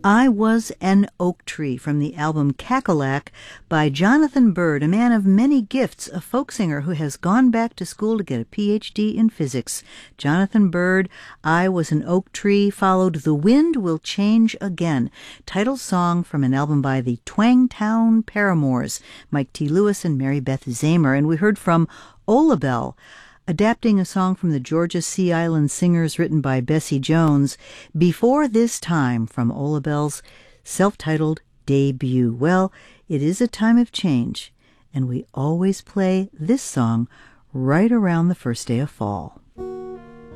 I Was an Oak Tree from the album Cackalack by Jonathan Bird, a man of many gifts, a folk singer who has gone back to school to get a Ph.D. in physics. Jonathan Bird, I Was an Oak Tree, followed The Wind Will Change Again, title song from an album by the Twangtown Paramours, Mike T. Lewis and Mary Beth Zamer, and we heard from Olabelle, adapting a song from the Georgia Sea Island Singers written by Bessie Jones, Before This Time, from Olabelle's self-titled debut. Well, it is a time of change, and we always play this song right around the first day of fall.